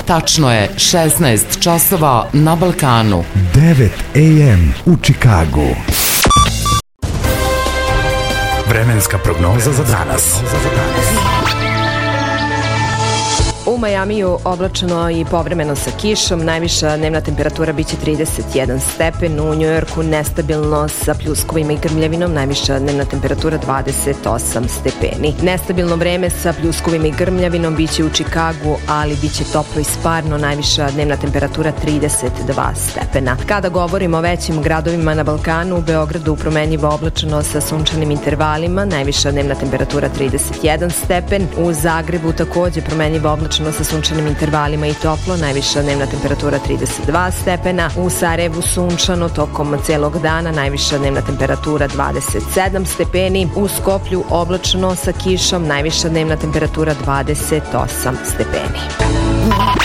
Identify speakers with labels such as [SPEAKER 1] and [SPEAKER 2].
[SPEAKER 1] Tačno je 16 časova na Balkanu.
[SPEAKER 2] 9 AM u Čikagu. Vremenska prognoza za danas.
[SPEAKER 3] U Majamiju oblačno i povremeno sa kišom, najviša dnevna temperatura biće 31 stepen, u Njujorku nestabilno sa pljuskovima i grmljavinom, najviša dnevna temperatura 28 stepeni. Nestabilno vreme sa pljuskovima i grmljavinom biće u Čikagu, ali biće toplo i sparno, najviša dnevna temperatura 32 stepena. Kada govorimo o većim gradovima na Balkanu, u Beogradu promenljivo oblačno sa sunčanim intervalima, najviša dnevna temperatura 31 stepen, u Zagrebu takođe promenljivo oblačno sa sunčanim intervalima i toplo, najviša dnevna temperatura 32 stepena, u Sarajevu sunčano tokom celog dana, najviša dnevna temperatura 27 stepeni, u Skoplju oblačno sa kišom, najviša dnevna temperatura 28 stepeni.